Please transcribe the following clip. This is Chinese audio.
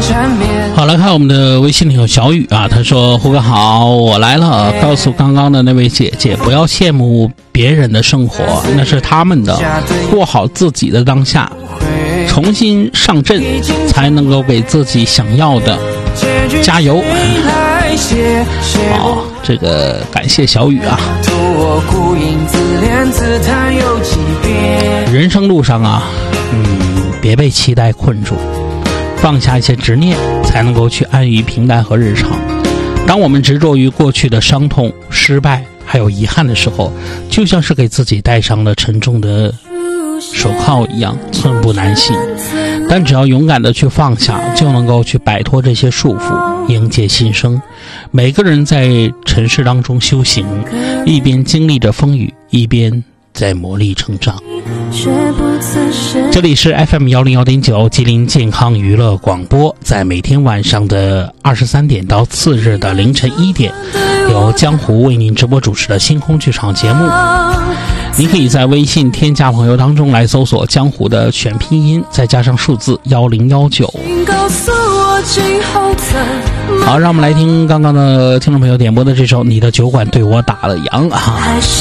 好，来看我们的微信里有小雨啊，他说：胡哥好，我来了，告诉刚刚的那位姐姐，不要羡慕别人的生活，那是他们的，过好自己的当下，重新上阵，才能够给自己想要的，加油！好，这个感谢小雨啊。人生路上啊，别被期待困住，放下一些执念，才能够去安于平淡和日常。当我们执着于过去的伤痛、失败还有遗憾的时候，就像是给自己戴上了沉重的手铐一样，寸步难行。但只要勇敢的去放下，就能够去摆脱这些束缚，迎接新生。每个人在尘世当中修行，一边经历着风雨，一边在磨砺成长。这里是 FM101.9 吉林健康娱乐广播，在每天晚上的23点到次日的凌晨1点，由江湖为您直播主持的星空剧场节目。您可以在微信添加朋友当中来搜索江湖的全拼音，再加上数字1019。好，让我们来听刚刚的听众朋友点播的这首《你的酒馆对我打了烊》啊。